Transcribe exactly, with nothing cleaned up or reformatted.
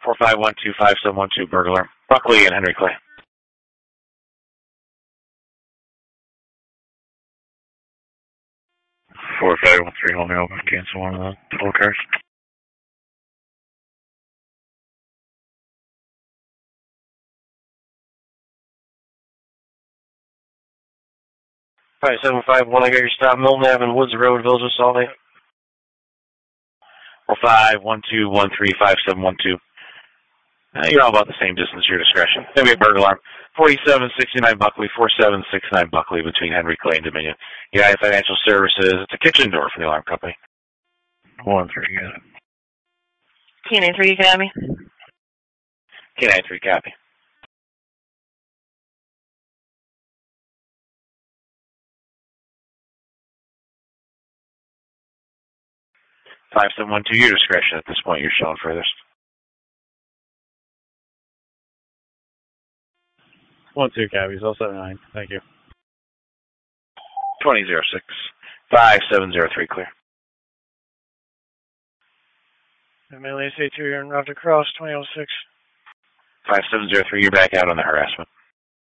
four five one two five seven one two burglar. Buckley and Henry Clay. four five one three, hold me open. Cancel one of the total cars. five seven five one, I got your stop. Milton Avenue, Woods Road, Village of Salt Lake. four five one two one three five seven one two. Uh, you're all about the same distance, your discretion. Gonna be a burglar alarm. forty-seven sixty-nine Buckley, forty-seven sixty-nine Buckley between Henry Clay and Dominion. United Financial Services. It's a kitchen door for the alarm company. one three, got it. K nine three, you can have me. K nine three, copy. five seven one two, your discretion at this point. You're showing furthest. One two cabbies, all seven nine. Thank you. twenty oh six. five seven oh three, clear. Emily S A two, you're en route to cross, twenty oh six. five seven oh three, you're back out on the harassment.